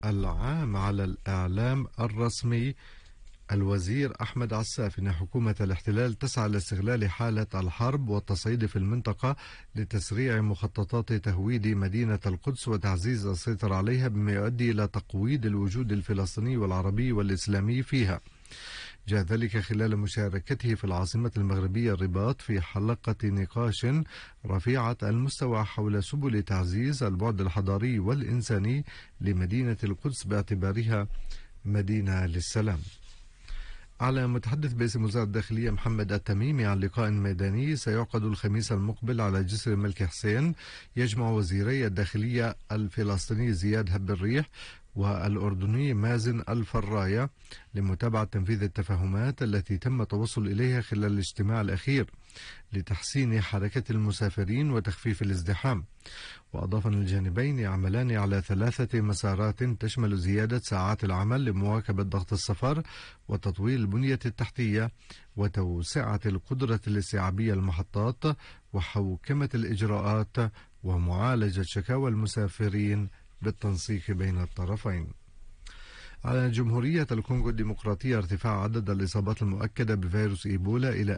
العام على الإعلام الرسمي الوزير أحمد عساف أن حكومة الاحتلال تسعى لاستغلال حالة الحرب والتصعيد في المنطقة لتسريع مخططات تهويد مدينة القدس وتعزيز السيطرة عليها، بما يؤدي إلى تقويض الوجود الفلسطيني والعربي والإسلامي فيها. جاء ذلك خلال مشاركته في العاصمة المغربية الرباط في حلقة نقاش رفيعة المستوى حول سبل تعزيز البعد الحضاري والإنساني لمدينة القدس باعتبارها مدينة للسلام. أعلن متحدث باسم وزارة الداخلية محمد التميمي عن لقاء ميداني سيعقد الخميس المقبل على جسر الملك حسين يجمع وزيري الداخلية الفلسطيني زياد هب الريح والأردني مازن الفراية لمتابعة تنفيذ التفاهمات التي تم التوصل إليها خلال الاجتماع الأخير لتحسين حركة المسافرين وتخفيف الازدحام. وأضاف أن الجانبين يعملان على 3 مسارات تشمل زيادة ساعات العمل لمواكبة ضغط السفر وتطوير البنية التحتية وتوسعة القدرة الاستيعابية للمحطات وحوكمة الإجراءات ومعالجة شكاوى المسافرين بالتنسيق بين الطرفين. على جمهورية الكونغو الديمقراطية ارتفاع عدد الإصابات المؤكدة بفيروس إيبولا إلى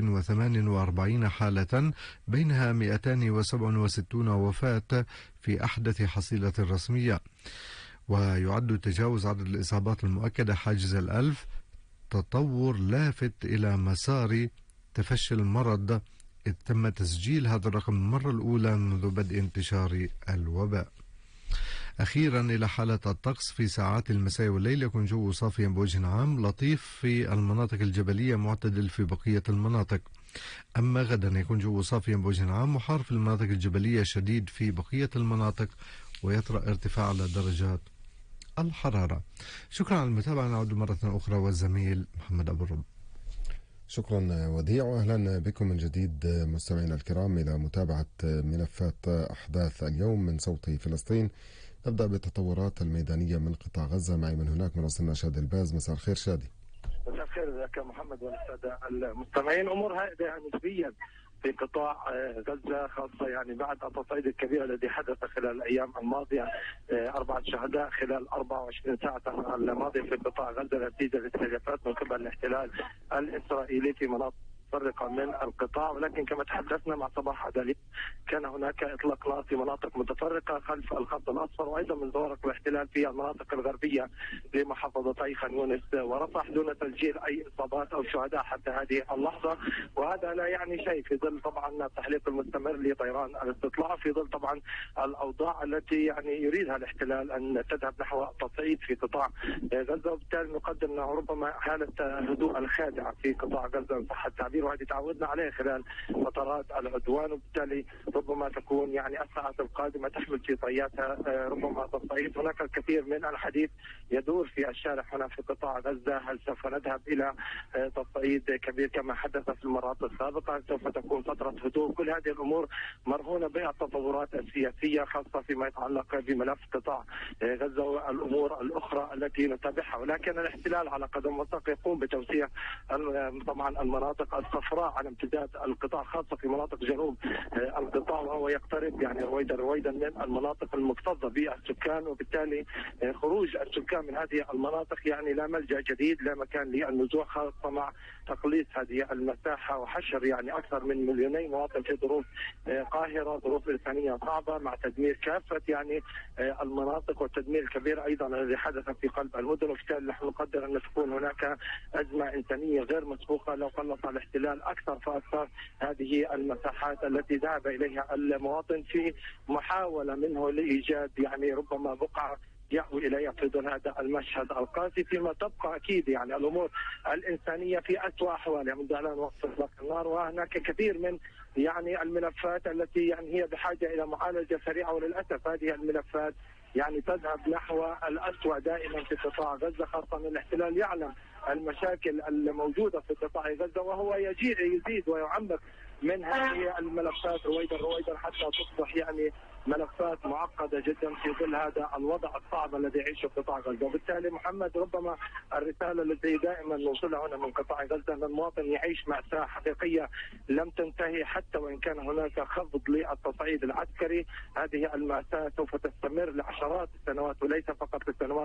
1048 حالة، بينها 267 وفاة في أحدث حصيلة رسمية. ويعد تجاوز عدد الإصابات المؤكدة حاجز 1000 تطور لافت إلى مسار تفشي المرض، إذ تم تسجيل هذا الرقم المرة الأولى منذ بدء انتشار الوباء. أخيرا إلى حالة الطقس في ساعات المساء والليل، يكون جو صافيا بوجه عام لطيف في المناطق الجبلية، معتدل في بقية المناطق. أما غدا يكون جو صافيا بوجه عام وحار في المناطق الجبلية، شديد في بقية المناطق، ويطرأ ارتفاع على درجات الحرارة. شكرا على المتابعة. نعود مرة أخرى والزميل محمد أبو الرب. شكرا وديع، وأهلا بكم من جديد مستمعينا الكرام إلى متابعة ملفات أحداث اليوم من صوت فلسطين. نبدأ بالتطورات الميدانية من قطاع غزة. معي من هناك مراسلنا شادي الباز. مساء الخير شادي. مساء الخير لك محمد والسادة المستمعين. أمور هادئة نسبيا في قطاع غزة، خاصة يعني بعد التصعيد الكبير الذي حدث خلال الأيام الماضية. 4 شهداء خلال 24 ساعة الماضية في قطاع غزة نتيجة لاستهدافات من قبل الاحتلال الإسرائيلي في مناطق متفرقة من القطاع. ولكن كما تحدثنا مع صباح عدلي كان هناك إطلاق نار في مناطق متفرقة خلف الخط الأصفر، وأيضا من زوارق الاحتلال في المناطق الغربية لمحافظتي خان يونس ورفح، دون تسجيل أي إصابات أو شهداء حتى هذه اللحظة. وهذا لا يعني شيء في ظل طبعا التحليق المستمر لطيران الاستطلاع، في ظل طبعا الأوضاع التي يعني يريدها الاحتلال أن تذهب نحو تصعيد في قطاع غزة. وبالتالي نقدر أنه ربما حالة الهدوء الخادعة في قطاع غزة إن صح التعبير، وهذه تعودنا عليه خلال فترات العدوان، وبالتالي ربما تكون يعني الساعات القادمة تحمل في طياتها ربما تصعيد. هناك الكثير من الحديث يدور في الشارع هنا في قطاع غزة، هل سوف نذهب إلى تصعيد كبير كما حدث في المرات السابقة؟ هل سوف تكون فترة هدوء؟ كل هذه الأمور مرهونة بالتطورات السياسية، خاصة فيما يتعلق بملف قطاع غزة والأمور الأخرى التي نتابعها. ولكن الاحتلال على قدم وساق يقوم بتوسيع طبعا المناطق الصفراء على امتداد القطاع، خاصة في مناطق جنوب القطاع، وهو يقترب يعني رويدا من المناطق المكتظة بالسكان. وبالتالي خروج السكان من هذه المناطق يعني لا ملجأ جديد، لا مكان للنزوح، خاصة مع تقليص هذه المساحة وحشر يعني أكثر من 2,000,000 مواطن في ظروف قاهرة، ظروف إنسانية صعبة، مع تدمير كافة يعني المناطق والتدمير الكبير أيضا الذي حدث في قلب المدن. وبالتالي نحن نقدر أن تكون هناك أزمة إنسانية غير مسبوقة لو قلص الاحتلال أكثر فأكثر هذه المساحات التي ذهب إليها المواطن في محاولة منه لإيجاد يعني ربما بقعة يأوي إليها في ظل هذا المشهد القاسي، فيما تبقى أكيد يعني الأمور الإنسانية في أسوأ أحوالها منذ إعلان وقف إطلاق النار. وهناك كثير من يعني الملفات التي يعني هي بحاجة إلى معالجة سريعة، وللأسف هذه الملفات يعني تذهب نحو الأسوأ دائما في قطاع غزة، خاصة أن الاحتلال يعلم المشاكل الموجودة في قطاع غزة، وهو يزيد ويعمق من هذه الملفات رويدا حتى تصبح يعني ملفات معقده جدا في ظل هذا الوضع الصعب الذي يعيشه قطاع غزه. وبالتالي محمد ربما الرساله التي دائما نوصلها هنا من قطاع غزه ان المواطن يعيش مأساة حقيقيه لم تنتهي، حتى وان كان هناك خفض للتصعيد العسكري، هذه المأساة سوف تستمر لعشرات السنوات وليس فقط للسنوات